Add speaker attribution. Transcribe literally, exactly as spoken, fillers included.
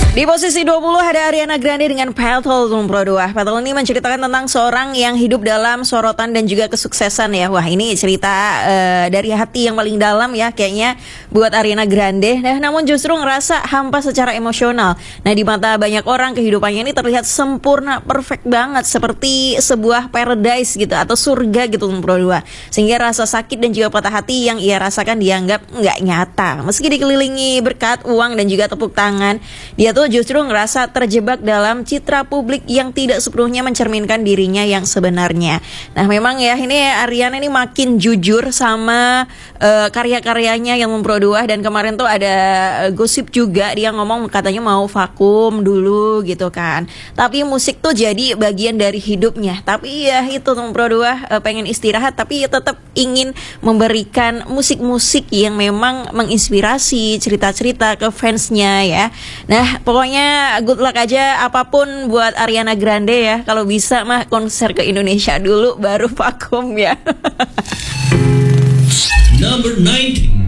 Speaker 1: Di posisi dua puluh ada Ariana Grande dengan Petal Nomor dua. Petal ini menceritakan tentang seorang yang hidup dalam sorotan dan juga kesuksesan ya. Wah, ini cerita uh, dari hati yang paling dalam ya kayaknya buat Ariana Grande. Nah, namun justru ngerasa hampa secara emosional. Nah, di mata banyak orang kehidupannya ini terlihat sempurna, perfect banget seperti sebuah paradise gitu atau surga gitu Nomor dua. Sehingga rasa sakit dan juga patah hati yang ia rasakan dianggap nggak nyata. Meski dikelilingi berkat, uang dan juga tepuk tangan, dia tuh justru ngerasa terjebak dalam citra publik yang tidak sepenuhnya mencerminkan dirinya yang sebenarnya. Nah, memang ya ini Ariana ini makin jujur sama uh, karya-karyanya yang memproduksi, dan kemarin tuh ada uh, gosip juga dia ngomong katanya mau vakum dulu gitu kan. Tapi musik tuh jadi bagian dari hidupnya. Tapi ya itu memproduksi uh, pengen istirahat tapi tetap ingin memberikan musik-musik yang memang menginspirasi cerita-cerita ke fansnya ya. Nah, pokoknya good luck aja apapun buat Ariana Grande ya. Kalau bisa mah konser ke Indonesia dulu baru vakum ya.
Speaker 2: Number nineteen.